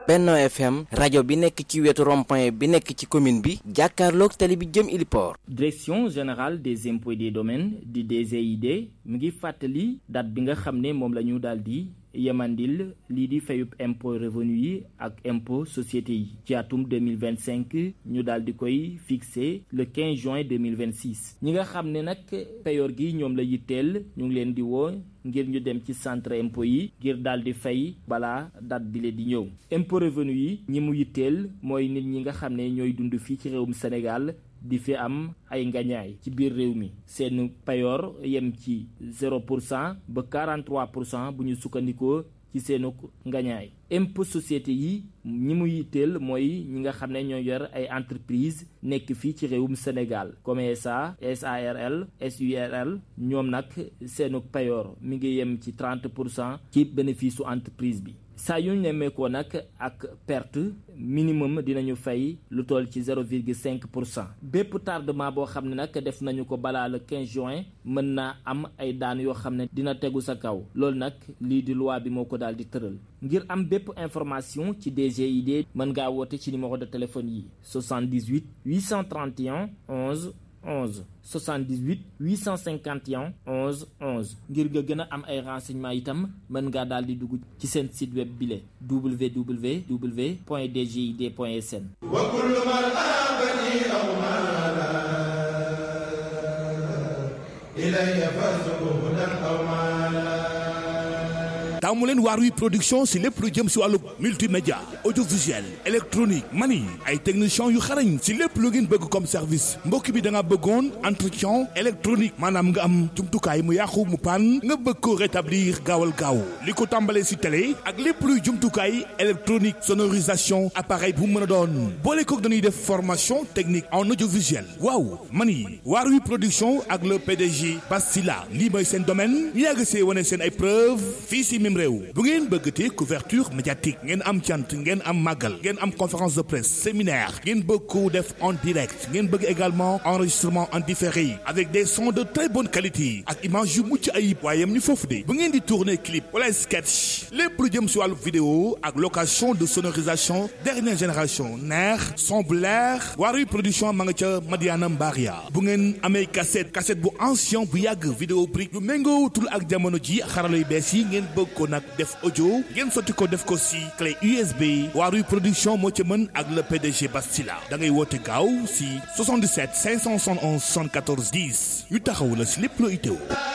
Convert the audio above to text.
Benno FM rajo bi nekk ci wetu rond-point bi nekk ci commune bi jàkkaarloog tali bi jëm Iliport. Direction générale des impôts et des domaines di DGID mu ngi fàttali date bi nga xam ne moom la ñu daal di yemandil lii di fayub impôt revenu yi ak impôt société yi ci atum 2025 ñu daal di koy fixé le 15 juin 2026 ñi nga xam ne nag payoor gi ñoom la yitteel ñu ngi leen di woo ngir ñu dem ci centre impôt yi ngir daal di fay balaa date bi le di ñëw. impôt revenu yi ñi mu yitteel mooy nit ñi nga xam ne ñooy dund fii ci réewum Sénégal di fi am ay ngañaay ci biir réew mi seen payoor yem ci 0% ba 43% bu ñu sukkandikoo ci seenu ngañaay. impôt société yi ñi mu yitteel mooy ñi nga xam ne ñoo yor ay entreprise nekk fii ci réewum Sénégal comme SA SARL SURL ñoom nag seenu payoor mi ngi yem ci 30% ci bénéfice su entreprise bi. saa yu ñu nemmeekoo nag ak perte minimum dinañu fay lu toll ci 0,5%. bépp tardement boo xam ne nag def nañu ko balaa le 15 juin mën naa am ay daan yoo xam ne dina tegu sa kaw loolu nag lii di loi bi moo ko daal di tëral. ngir am bépp information ci DGID mën ngaa woote ci numéro de téléphone yi 78 831 11 11 78 851 11 11 ngir nga gën a am ay renseignements itam mën ngaa daal di dugg ci seen site web bile www.dgid.sn. taamu leen Waarwi production si lépp lu jëm si wàllu multimédia audiovisuel électronique mani ay techniciens yu xarañ si lépp lu ngeen bëgg comme service mbokk bi da nga bëggoon entretien électronique maanaam nga am jumtukaay mu yàqu mu pan nga bëgg ko rétablir gaawal gaaw li ko tàmbalee si télé ak lépp luy jumtukaay électronique sonorisation appareil bu mën a doon boole kook dañuy def formation technique en audiovisuel waaw mani Waarwi production ak le PDG Bastila lii mooy seen domaine ñu yàgg see wane seen ay preuve fii si réew bu ngeen bëggatee couverture médiatique ngeen am cant ngeen am màggal ngeen am conférence de presse séminaire ngeen bëgg ko def en direct ngeen bëgg également enregistrement en différé avec des sons de très bonne qualité ak image yu mucc ayib waaye yam ñu foofu de bu ngeen di tourner clip wala sketch lépp lu jëm si wàllu vidéo ak location de sonorisation dernière génération neex son blair Waarwi production ma nga ca Madiana Mbaria bu ngeen amee cassette bu ancien bu yàgg vidéo brique lu méngootul ak jamono ji xarala yu bees yi ngeen bëgg ko nag def audio ngeen sotti ko def ko si clé USB Waarwi production moo ci mën ak le PDG Bastila da ngay woote gaaw si 77 571 74 10 yu taxaw la si lépp loo itteewu